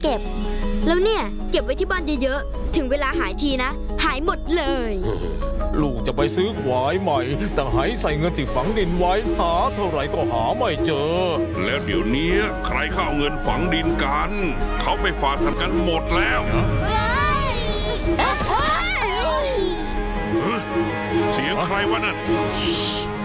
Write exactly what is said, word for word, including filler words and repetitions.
เก็บแล้วเนี่ยเก็บไว้ที่บ้านเยอะๆถึงเวลาหายทีนะหายหมดเลยลูกจะไปซื้อขวายใหม่แต่หายใส่เงินที่ฝังดินไว้หาเท่าไหร่ก็หาไม่เจอแล้วเดี๋ยวนี้ใครเข้าเงินฝังดินกันเขาไปฝากทำกันหมดแล้วเสียงใครวะนั่น